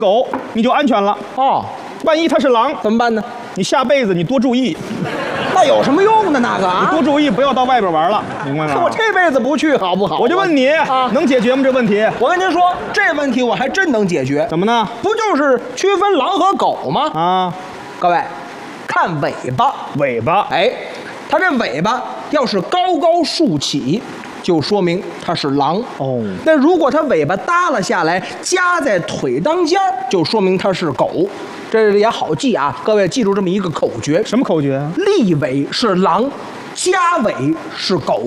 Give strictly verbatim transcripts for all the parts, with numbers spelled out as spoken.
狗，你就安全了。 哦， 万一它是狼， 怎么办呢？ 你下辈子你多注意， 那有什么用呢？那个啊， 你多注意，不要到外边玩了，明白吗？ 我这辈子不去好不好？ 我就问你， 啊， 能解决吗？这问题？ 我跟您说，这问题我还真能解决。 怎么呢？ 不就是区分狼和狗吗？ 啊， 各位，看尾巴， 尾巴， 哎，它这尾巴要是高高竖起，就说明它是狼。 哦， 那如果它尾巴耷拉下来，夹在腿当间儿，就说明它是狗。这也好记啊，各位记住这么一个口诀： 什么口诀啊？ 立尾是狼，夹尾是狗。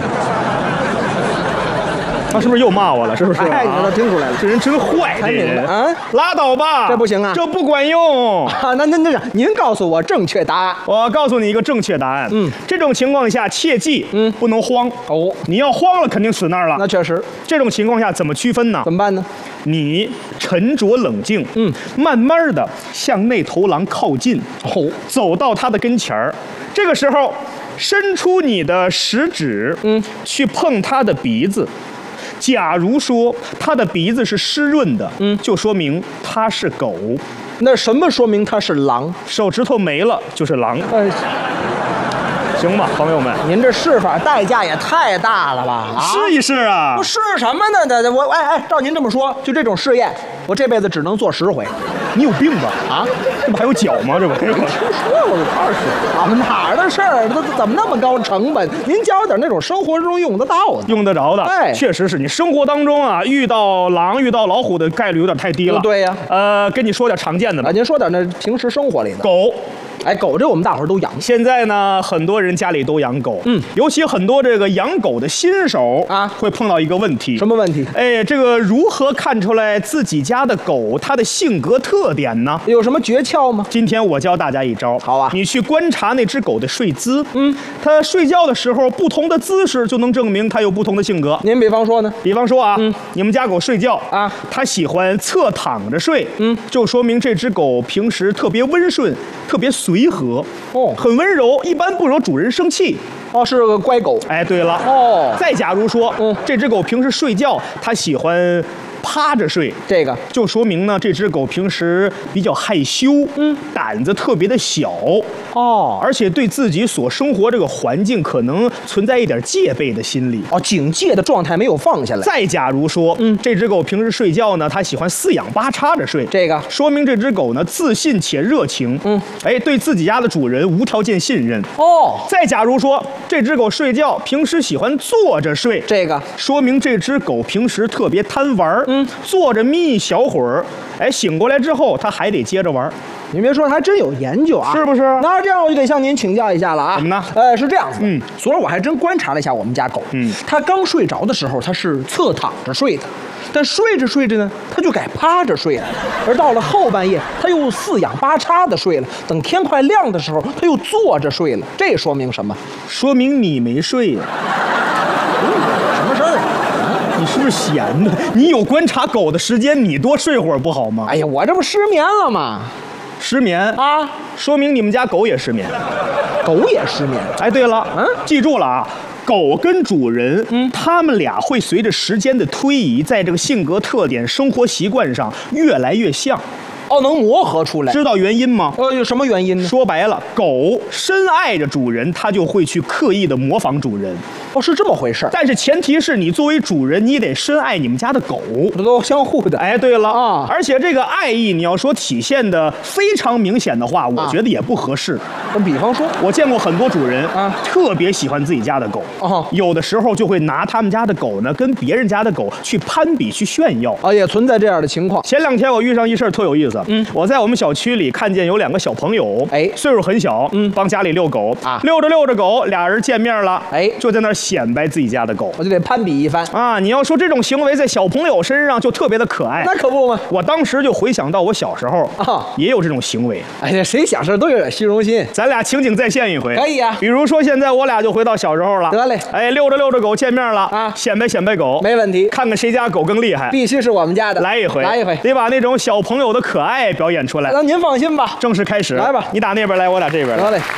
他是不是又骂我了？是不是？ 哎，你都听出来了， 这人真坏，这才明白人啊！ 拉倒吧， 这不行啊， 这不管用。 啊，那那那，您告诉我正确答案。 我告诉你一个正确答案。 嗯， 这种情况下切记， 嗯， 不能慌。 哦， 你要慌了，肯定死那儿了。 那确实。 这种情况下怎么区分呢？ 怎么办呢？ 你沉着冷静， 嗯， 慢慢的向那头狼靠近， 哦， 走到它的跟前儿。这个时候，伸出你的食指， 嗯， 去碰它的鼻子。假如说它的鼻子是湿润的， 嗯， 就说明它是狗。 那什么说明它是狼？ 手指头没了就是狼。 呃， 行吧，朋友们， 您这试法代价也太大了吧？啊， 试一试啊！ 不试什么呢？这这我哎哎，照您这么说，就这种试验，我这辈子只能做十回。 你有病吧？ 啊， 这不还有脚吗？这不， 听说过二十，啊，哪儿的事儿？这怎么那么高成本？您教点那种生活中用得到的， 用得着的。 哎， 确实是你生活当中啊，遇到狼、遇到老虎的概率有点太低了。 对呀。 呃，跟你说点常见的吧。 啊，您说点那平时生活里的。 狗。 哎，狗这我们大伙儿都养。 现在呢，很多人家里都养狗， 嗯， 尤其很多这个养狗的新手啊， 会碰到一个问题。 什么问题？ 哎，这个如何看出来自己家的狗它的性格特点呢？ 有什么诀窍吗？ 今天我教大家一招。 好啊， 你去观察那只狗的睡姿， 嗯， 它睡觉的时候不同的姿势就能证明它有不同的性格。 您比方说呢？ 比方说啊， 嗯， 你们家狗睡觉啊， 它喜欢侧躺着睡， 嗯， 就说明这只狗平时特别温顺，特别随和。 哦， 很温柔，一般不惹主人生气。 哦，是个乖狗。 哎，对了， 哦， 再假如说， 嗯， 这只狗平时睡觉，它喜欢趴着睡， 这个就说明呢，这只狗平时比较害羞， 嗯， 胆子特别的小， 哦， 而且对自己所生活这个环境可能存在一点戒备的心理。 哦，警戒的状态没有放下来。 再假如说， 嗯， 这只狗平时睡觉呢，它喜欢四仰八叉着睡， 这个说明这只狗呢自信且热情， 嗯， 哎，对自己家的主人无条件信任。 哦， 再假如说，这只狗睡觉平时喜欢坐着睡， 这个说明这只狗平时特别贪玩， 嗯， 坐着眯一小会儿，哎，醒过来之后它还得接着玩。 您别说，还真有研究啊， 是不是？ 那这样我就得向您请教一下了啊。 怎么呢？ 呃，是这样子的， 嗯， 昨儿我还真观察了一下我们家狗， 嗯， 它刚睡着的时候，它是侧躺着睡的，但睡着睡着呢，它就改趴着睡了，而到了后半夜，它又四仰八叉的睡了，等天快亮的时候，它又坐着睡了，这说明什么？ 说明你没睡呀、 什么事儿啊？ 你是不是闲的？你有观察狗的时间，你多睡会儿不好吗？ 哎呀，我这不失眠了吗？ 失眠啊， 说明你们家狗也失眠。 狗也失眠。 哎，对了， 嗯， 记住了啊，狗跟主人， 嗯， 他们俩会随着时间的推移，在这个性格特点、生活习惯上越来越像。 哦，能磨合出来。 知道原因吗？ 呃，有什么原因呢？ 说白了，狗深爱着主人，它就会去刻意的模仿主人。 哦，是这么回事儿。 但是前提是你作为主人，你得深爱你们家的狗， 这都相互的。 哎，对了啊， 而且这个爱意，你要说体现的非常明显的话，我觉得也不合适。 那比方说， 我见过很多主人啊， 特别喜欢自己家的狗， 哦， 有的时候就会拿他们家的狗呢，跟别人家的狗去攀比、去炫耀。 啊，也存在这样的情况。 前两天我遇上一事儿特有意思， 嗯， 我在我们小区里看见有两个小朋友， 哎， 岁数很小， 嗯， 帮家里遛狗啊， 遛着遛着狗，俩人见面了， 哎， 就在那儿显摆自己家的狗， 我就得攀比一番啊！你要说这种行为在小朋友身上就特别的可爱， 那可不嘛。 我当时就回想到我小时候啊， 也有这种行为。 哎呀，谁小时候都有点虚荣心。 咱俩情景再现一回， 可以啊。 比如说现在我俩就回到小时候了， 得嘞。 哎，遛着遛着狗见面了啊， 显摆显摆狗， 没问题。 看看谁家狗更厉害， 必须是我们家的。 来一回， 来一回， 得把那种小朋友的可爱表演出来。 那您放心吧， 正式开始， 来吧， 你打那边来，我俩这边来。 得嘞。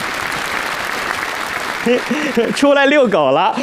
出来遛狗了。